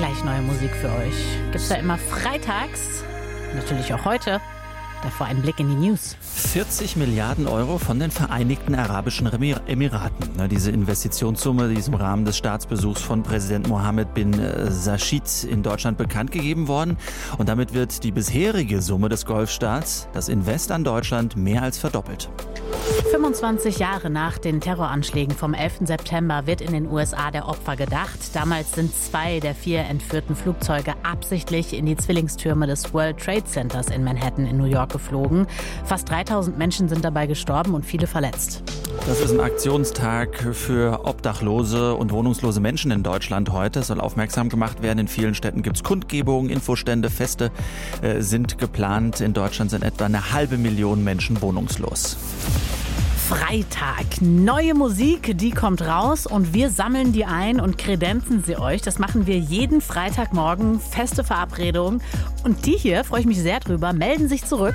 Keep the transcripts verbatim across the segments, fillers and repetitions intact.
gleich neue Musik für euch. Gibt's ja immer freitags, natürlich auch heute. Davor ein Blick in die News. vierzig Milliarden Euro von den Vereinigten Arabischen Emiraten. Diese Investitionssumme, die ist im Rahmen des Staatsbesuchs von Präsident Mohammed bin Rashid in Deutschland bekannt gegeben worden. Und damit wird die bisherige Summe des Golfstaats, das Invest an Deutschland, mehr als verdoppelt. fünfundzwanzig Jahre nach den Terroranschlägen vom elften September wird in den U S A der Opfer gedacht. Damals sind zwei der vier entführten Flugzeuge absichtlich in die Zwillingstürme des World Trade Centers in Manhattan in New York geflogen. Fast dreitausend Menschen sind dabei gestorben und viele verletzt. Das ist ein Aktionstag für obdachlose und wohnungslose Menschen in Deutschland heute. Es soll aufmerksam gemacht werden. In vielen Städten gibt es Kundgebungen, Infostände, Feste äh, sind geplant. In Deutschland sind etwa eine halbe Million Menschen wohnungslos. Freitag. Neue Musik, die kommt raus und wir sammeln die ein und kredenzen sie euch. Das machen wir jeden Freitagmorgen. Feste Verabredung. Und die hier, freue ich mich sehr drüber, melden sich zurück.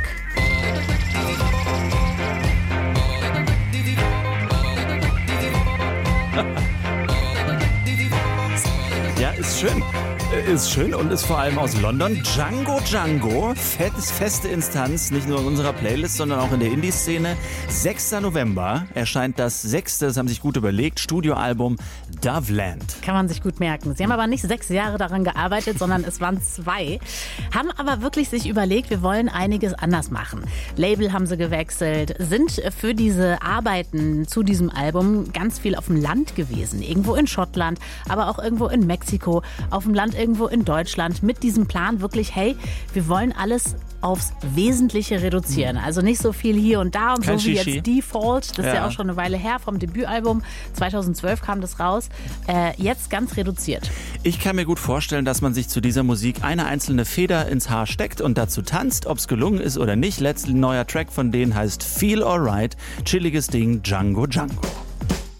Ja, ist schön. Ist schön und ist vor allem aus London. Django Django, fettes, feste Instanz, nicht nur in unserer Playlist, sondern auch in der Indie-Szene. sechster November erscheint das sechste, das haben sich gut überlegt, Studioalbum Doveland. Kann man sich gut merken. Sie haben aber nicht sechs Jahre daran gearbeitet, sondern es waren zwei. Haben aber wirklich sich überlegt, wir wollen einiges anders machen. Label haben sie gewechselt, sind für diese Arbeiten zu diesem Album ganz viel auf dem Land gewesen. Irgendwo in Schottland, aber auch irgendwo in Mexiko, auf dem Land irgendwo in Deutschland mit diesem Plan wirklich, hey, wir wollen alles aufs Wesentliche reduzieren. Also nicht so viel hier und da und Kein so wie Shishi. jetzt Default. Das Ja. ist ja auch schon eine Weile her vom Debütalbum. zweitausendzwölf kam das raus. Äh, jetzt ganz reduziert. Ich kann mir gut vorstellen, dass man sich zu dieser Musik eine einzelne Feder ins Haar steckt und dazu tanzt, ob es gelungen ist oder nicht. Letztlich neuer Track von denen heißt Feel Alright. Chilliges Ding, Django Django.